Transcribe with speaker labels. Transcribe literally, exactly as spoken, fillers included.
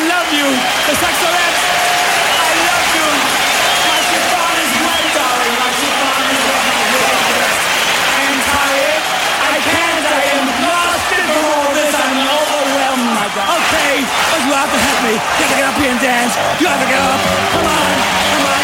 Speaker 1: love you. The Saxolettes, I love you. My chiffon is wet, darling. My chiffon is wet. I am tired. I can't. I am exhausted from all this. I'm overwhelmed, my God. Okay, but you have to help me. You have to get up here and dance. You have to get up. Come on, come on.